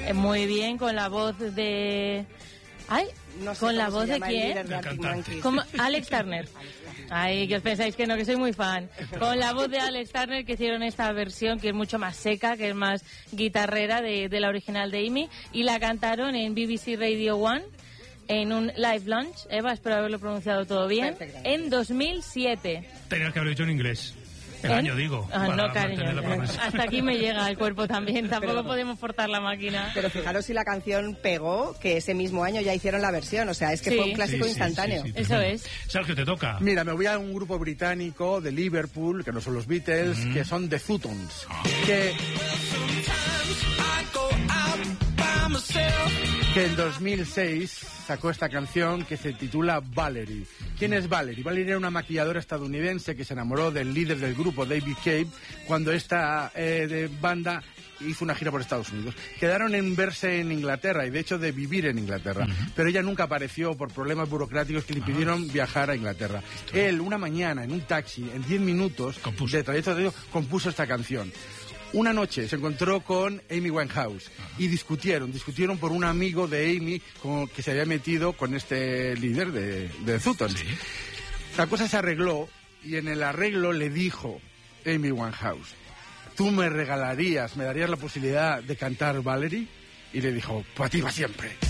Muy bien, con la voz de... ¡Ay! No sé ¿Con la cómo voz se de llama el quién? líder de Arctic Monkeys. Como Alex Turner. Ay, que os pensáis que no, que soy muy fan. Con la voz de Alex Turner, que hicieron esta versión que es mucho más seca, que es más guitarrera de la original de Amy, y la cantaron en BBC Radio 1 en un live launch. Eva, espero haberlo pronunciado todo bien. En 2007. Tenías que haberlo dicho en inglés. El año, digo. No, cariño. La pronunciación. Hasta aquí me llega el cuerpo también. Tampoco podemos forzar la máquina. Pero fijaros si la canción pegó, que ese mismo año ya hicieron la versión. O sea, es que fue un clásico instantáneo. Sí, Eso es. Sergio, te toca. Mira, me voy a un grupo británico de Liverpool, que no son los Beatles, que son The Futons. Que en 2006 sacó esta canción que se titula Valerie. ¿Quién es Valerie? Valerie era una maquilladora estadounidense que se enamoró del líder del grupo, David Cave, cuando esta banda hizo una gira por Estados Unidos. Quedaron en verse en Inglaterra y de hecho de vivir en Inglaterra, pero ella nunca apareció por problemas burocráticos que le impidieron viajar a Inglaterra. Él, una mañana, en un taxi, en 10 minutos de trayecto, compuso esta canción. Una noche se encontró con Amy Winehouse y discutieron por un amigo de Amy que se había metido con este líder de Futons. Sí. La cosa se arregló y en el arreglo le dijo Amy Winehouse: ¿tú me darías la posibilidad de cantar Valerie? Y le dijo: para ti va siempre.